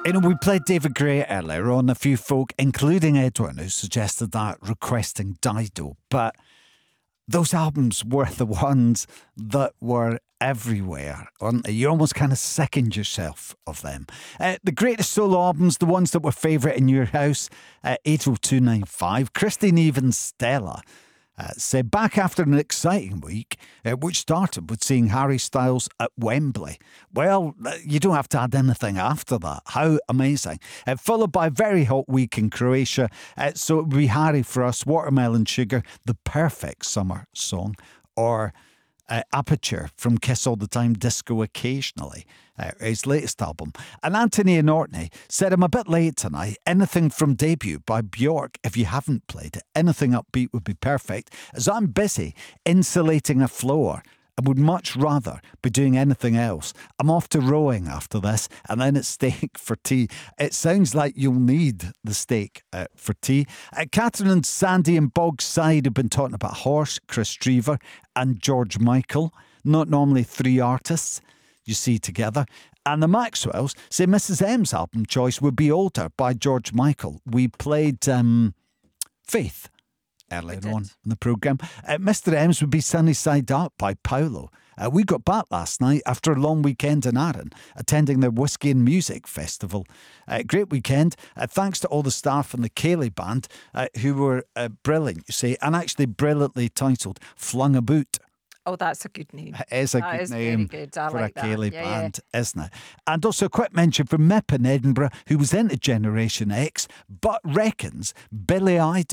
You know, we played David Gray earlier on. A few folk, including Edwin, who suggested that, requesting Dido. But those albums were the ones that were everywhere, weren't they? You almost kind of sickened yourself of them. The greatest solo albums, the ones that were favourite in your house, 80295. Christine Evans Stella said, back after an exciting week, which started with seeing Harry Styles at Wembley. Well, you don't have to add anything after that. How amazing. Followed by a very hot week in Croatia. So it would be Harry for us, Watermelon Sugar, the perfect summer song, or Aperture from Kiss All the Time, Disco Occasionally, his latest album. And Anthony and Orkney said, I'm a bit late tonight. Anything from Debut by Bjork, if you haven't played it. Anything upbeat would be perfect, as I'm busy insulating a floor and would much rather be doing anything else. I'm off to rowing after this, and then it's steak for tea. It sounds like you'll need the steak for tea. Catherine and Sandy and Bogside have been talking about Horse, Chris Drever and George Michael. Not normally three artists you see together. And the Maxwells say Mrs. M's album choice would be Older by George Michael. We played Faith earlier on in the programme. Mr. M's would be Sunny Side Up by Paolo. We got back last night after a long weekend in Arran, attending the Whiskey and Music Festival. Great weekend. Thanks to all the staff and the Cayley Band, who were brilliant, you see, and actually brilliantly titled Flung a Boot. Oh, that's a good name. It is a That good is name very good. I for like a Cayley that. band, isn't it? And also a quick mention from Mip in Edinburgh, who was into Generation X, but reckons Billy Idol